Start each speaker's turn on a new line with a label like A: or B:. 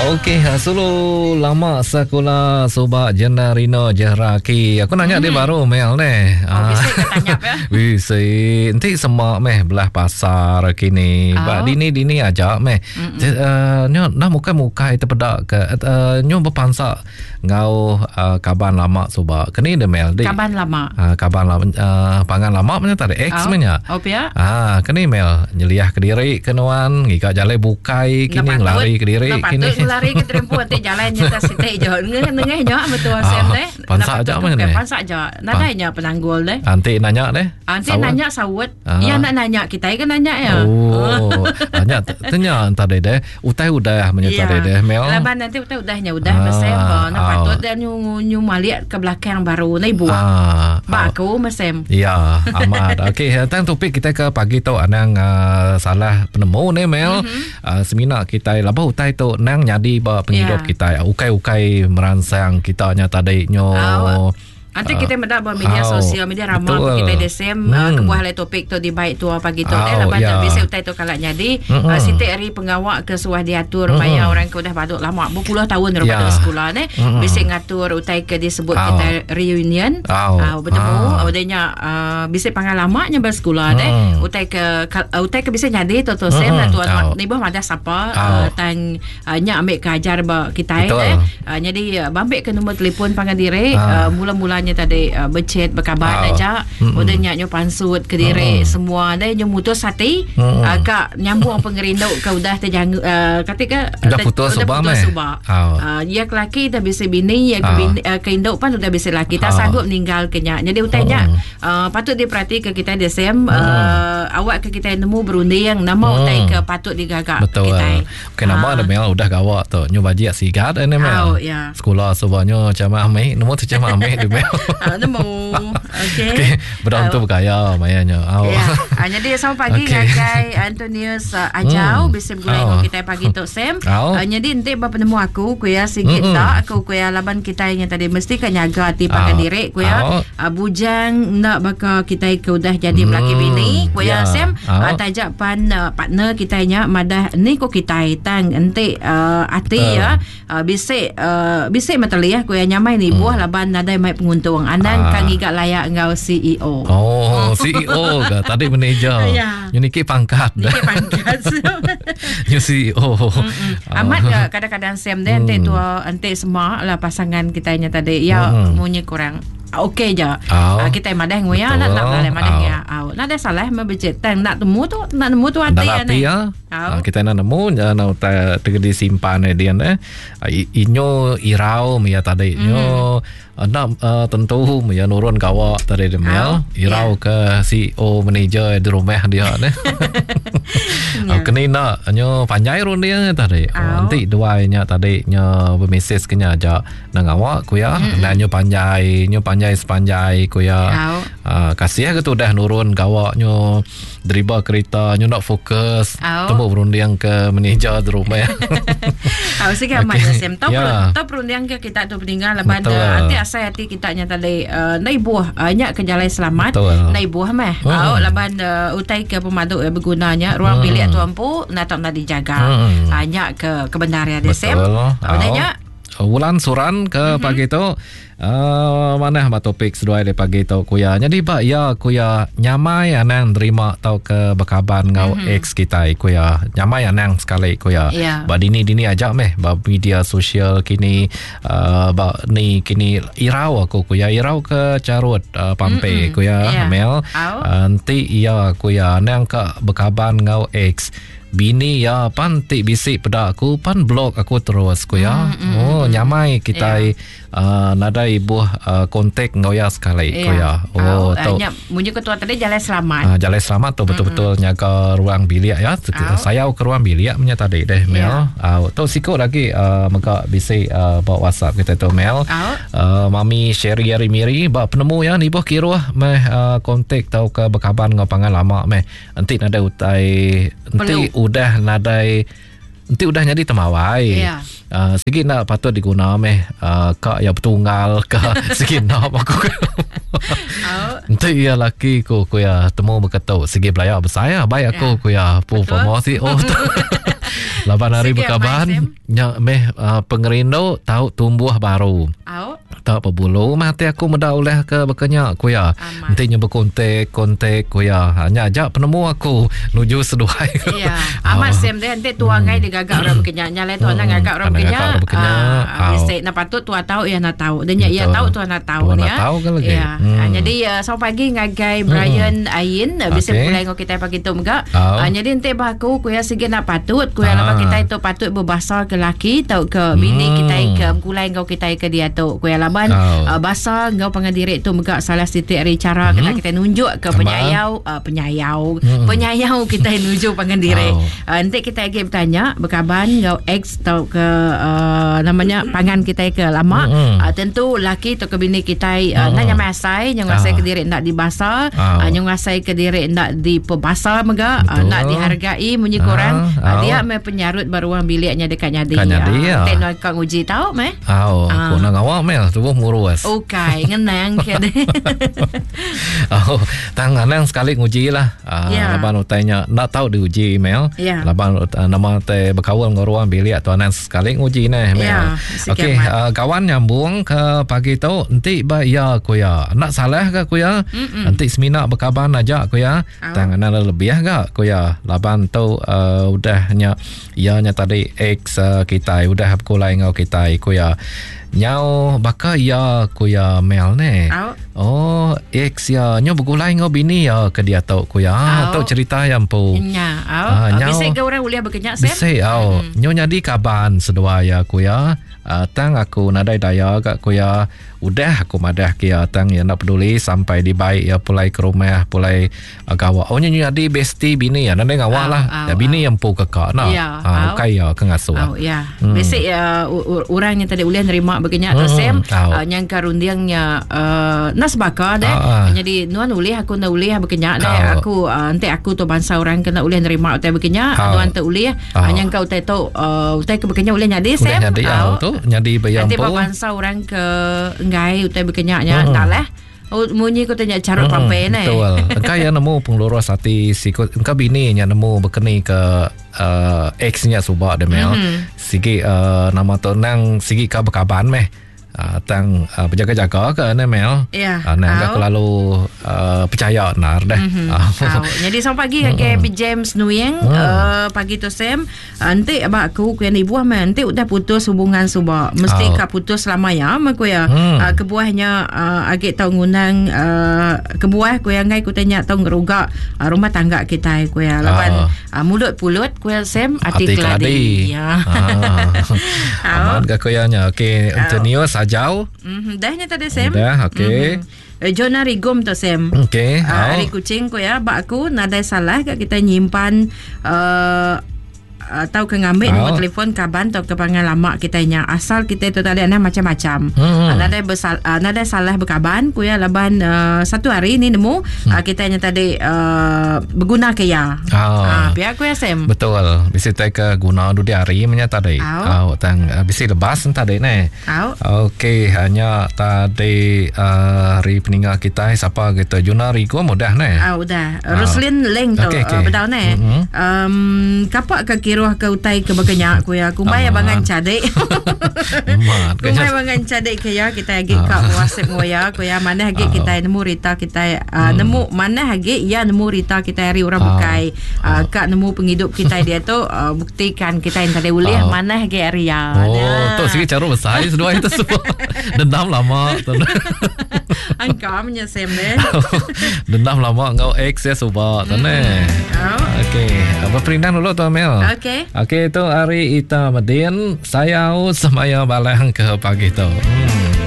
A: Okey, sulu lama sekolah Sobat Jenda Rino Jeraki. Aku nanya dia baru Mel ni.
B: Bisa ke tanya ya?
A: Bisa. Nanti semak meh belah pasar kini. Ba dini aja meh. Nyo dah muka itu pedak ke nyo berpansak ngau kaban lama sobat. Kini de Mel di.
B: Kaban lama.
A: Kaban lama pangan lama punya tadi X punya.
B: Oh ya.
A: Kini Mel nyeliah ke diri kenuan ngika jale bukai kini ngelari ke diri kini.
B: Lari ke trempu nanti jalan nyata sitai jo ngeh nyo betul sen deh.
A: Pansak aja mana ni?
B: Pansak jo. Nadanya penanggul deh.
A: Nanti nanya deh.
B: Nanti nanya sawut. Ya nak nanya kita kan nanya ya.
A: Oh. Tanya tadi deh. Utai udah menyertai deh Mel.
B: Laban nanti udahnya udah mesem. Nak patut dan nyu maliat ke belakang baru nai buah. Baku mesem.
A: Ya, amat. Okey, tentang topik kita ke pagi tu anang salah penemu ni Mel. Seminar kita labah utai tu nang jadi ba penghidup kita ukai-ukai merangsang kita nya tadi nyo
B: nanti kita mendak media sosial media ramah kita desem kebuah le topik tu di baik tu pagi tu lepas tu bisa utai tu kalau jadi setiap hari pengawak ke suah diatur maya orang ke udah patut lama berpuluh tahun daripada sekolah ni bisa ngatur utai ke disebut kita reunion bertemu adanya bisa pengalamannya bersekolah ni utai ke bisa jadi tu sem lah tuan ni bah ada siapa tang nya ambil kajar ba kita jadi bambik ke nombor telefon pangandiri mula-mulanya tadi becet berkabar aja udahnya nyo pansut ke diri semua dah nyo mutus hati agak nyambung pengerindau ke udah terjanggu ketika
A: udah putus subah
B: ya laki dah bisa bini ya ke induk pan udah bisa laki tak sanggup meninggal kenya jadi utainya patut diperhati ke kita desem awak ke kita nemu berunding nama utai ke patut digagak
A: betul
B: kita
A: nama ada Mel udah gawat tu nyo baji sigat ini Mel sekolah subahnya cama amih nemu tu cama amih di Mel
B: nemu okey
A: beruntung berkaya mayanya
B: jadi sama pagi ngagai Antonius Ajau bisa gulai kita pagi tu sem jadi nanti bapa nemu aku kuya sikit tak aku kuya laban kita yang tadi mesti kan nyaga hati pakai diri kuya bujang nak baka kita ke udah jadi melaki bini kuya sem tajak pan partner kita nya madah ni ko kita tang nanti hati ya bisa mataliah kuya nyamai ni buah laban ada mai penguntung anang kang igak layak ngau CEO.
A: CEO ke tadi manager. Niki pangkat. Nyu CEO.
B: Amat kadang-kadang sem deh ante semua lah pasangan kita nya tadi ya munyi kurang okey je. Kita madah ngoya nak boleh madah ya. Nak ada salah membecet nak temu tu hati
A: ya. Kita nak nemu nak terjadi simpan dia inyo irau ya tadi inyo nak tentu ya nurun kawak tadi dia irau ke CEO manager di rumah dia ni. Kini nak nyo panjai run dia tadi. Nanti dua nya tadi nyo bermesej kenya aja nang awak kuya dan nyo panjai sepanjai kuya. Kasih ke tu dah nurun kawak nyo deriba kereta nyo nak fokus temu berunding ke manager di rumah.
B: Sikit amat sem top berunding ke kita tu peninggal leban nanti asal hati kita nya tadi nai buah nya ke jalan selamat nai buah meh leban utai ke pemaduk bergunanya ruang bilik tu ampu nak dijaga nya ke kebenaran desem adanya
A: Wulan suran ke pagi tu mana topik sedua di pagi tu kuya. Jadi pak ya kuya nyamai anang terima tau ke bekaban ngau ex kita kuya. Nyamai anang sekali kuya. Ba dini aja meh ba media sosial kini ba ni kini irau aku kuya irau ke carut pampe kuya Mel. Nanti ya kuya anang ke bekaban ngau ex bini ya panti bisik pada aku pan blok aku terus kuya. Nyamai kita nada ibu kontak ngoya sekali kuya.
B: Munyi ketua tadi jalan selamat.
A: Jalan selamat tu betul-betul nyaga ruang bilik ya. Saya ke ruang bilik punya tadi deh Mel. Tu sikit lagi maka bisik bawa WhatsApp kita tu Mel. Mami Sherry Miri ba penemu ya ni boh kira meh kontak tau ke bekaban ngapangan lama meh. Nanti nada utai nanti udah nadai nanti udah jadi temawai. Sikit nak patut diguna meh kak ya bertunggal ke sikit nak aku. Nanti ya laki ku ya temu berkata sikit belayar bersaya baik aku ku ya promosi Lapan hari berkaban meh pengerindo tahu tumbuh baru. Tak apa bulu mati aku mudah oleh ke bekenya kuya. Nantinya berkontek kuya. Hanya ajak penemu aku nuju seduai.
B: Ya, amat sem deh nanti tua ngai digagak orang bekenya. Nyale tua nak gagak orang bekenya. Mesti nak patut tua tahu ya nak tahu. Dan ya tahu tua nak tahu ni ya.
A: Tahu kan lagi.
B: Ya. Jadi selamat pagi ngagai Brian Ain bisa mulai ngau kita pagi tu megak. Jadi nanti bahaku kuya sige nak patut kuya lama kita itu patut berbahasa ke laki tau ke bini kita ke kulai ngau kita ke dia tu kuya lama bahasa ngau pengadiri tu megak salah siti hari cara kita nunjuk ke penyayau kita nunjuk pengadiri. Nanti kita lagi bertanya berkaban ngau ex tau ke namanya pangan kita ke lama. Tentu laki atau ke bini kita nak nyamasai nyamasai ke diri nak dibahasa nyamasai ke diri nak dipebahasa megak nak dihargai munyi korang dia me penyarut baruang biliknya dekat nyadi. Nanti nak kau uji tahu meh?
A: Aku nak ngawak meh tubuh murus.
B: Okay, ngenang ke deh.
A: Tangan sekali nguji lah. Laban utainya nak tahu diuji email. Laban nama teh berkawan ngoruang bilik atau anak sekali nguji neh email. Okey, kawan nyambung ke pagi tu nanti ya kuya. Nak salah ke kuya? Nanti semina berkaban aja kuya. Tangan lebih ke kuya. Laban tu udahnya ianya tadi ex kita udah kulai ngau kita kuya. Nyau baka ya kuya Mel ne. Ex ya nyo begulai ngau bini ya ke dia tau kuya. Tau cerita yang pu.
B: Bisa ke orang uliah berkenyak sem?
A: Bisa nyo nyadi kaban sedua ya kuya. Tang aku nadai daya kak kuya. Udah aku madah kia tang ya nak peduli sampai di baik ya pulai ke rumah pulai gawa. Nyo nyadi bestie bini ya nandai ngawak lah. Ya bini yang pu kekak na. Okay ya kengasuh.
B: Bisa orang yang tadi uliah nerima begenya sem yang karundiangnya nas baka deh. Jadi nuan uliah aku nak uliah begenya deh. Aku nanti aku tu bangsa orang kena uliah nerima utai begenya. Nuan tu uliah yang kau utai tu utai ke begenya uliah nyadi sem.
A: Nyadi bayam
B: nanti bangsa orang ke ngai utai begenya nya tak leh. Munyi ko tanya carut pampai ni.
A: Betul. Engkau yang nemu pengluras hati sikut engkau bini yang nemu berkeni ke ex-nya subak demel. Sigi nama tu nang sigi ka berkaban meh. Tang berjaga-jaga ke Mel. Nang aku lalu percaya nar dah.
B: Jadi selamat pagi ke James Nuyeng pagi tu sem. Nanti abak aku kuya ibu nanti udah putus hubungan subak. Mesti ka putus lamanya mak kuya. Kebuahnya agak tahu ngundang kebuah kuya ngai ku tanya tahu ngerugak rumah tangga kita kuya. Lawan mulut pulut kuya sem ati keladi.
A: Aman ka kuyanya. Okey, Antonio jauh.
B: Dahnya tadi sem.
A: Dah, okey.
B: Jona rigum tu sem.
A: Okey.
B: Hari kucing ko ya, bak aku nadai salah ke kita nyimpan tahu ke ngambil nombor telefon kaban atau ke panggil lama kita nya asal kita itu tadi ada macam-macam. Nada salah berkaban kuya laban satu hari ni nemu kita nya tadi berguna ke ya. Biar kuya sem.
A: Betul. Bisa tak ke guna du di hari menya tadi. Tang bisa lepas tadi ne. Okey, hanya tadi hari peninggal kita siapa kita Juna Rigo mudah ne.
B: Udah. Roslyn Leng tu betul ne. Kapak ke kiruah ke utai ke berkenyak ku ya. Kumai abangan cadik. Kumai abangan cadik ke ya kita agi kat WhatsApp ngoya ku ya mana agi kita nemu Rita kita nemu mana agi ya nemu Rita kita hari orang bukai kak nemu penghidup kita dia tu buktikan kita yang tadi uliah mana agi Ria.
A: Tu sikit cara besar sedua itu semua. Dendam lama.
B: Angkamnya sem deh.
A: Dendam lama ngau ex ya subak tu ne. Okey, berperindah dulu tu Mel. Okey, itu hari Ita Medin. Saya semaya balang ke pagi tu.